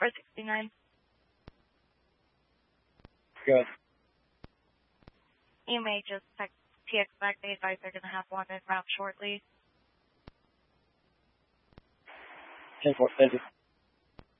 469. Good. You may just text TX back. They advise they're going to have one en route shortly. 10-4, thank you.